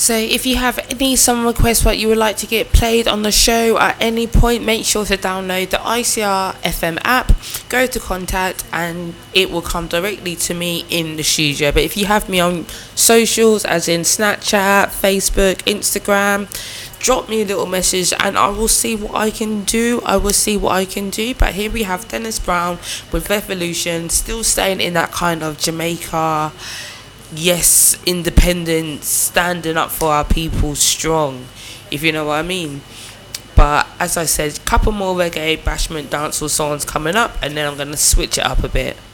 So if you have any song requests what you would like to get played on the show at any point, make sure to download the ICR FM app, go to contact, and it will come directly to me in the studio. But if you have me on socials, as in Snapchat, Facebook, Instagram, drop me a little message and I will see what I can do. But here we have Dennis Brown with Revolution, still staying in that kind of Jamaica, yes, independence, standing up for our people strong, if you know what I mean. But as I said, couple more reggae bashment dancehall songs coming up, and then I'm going to switch it up a bit.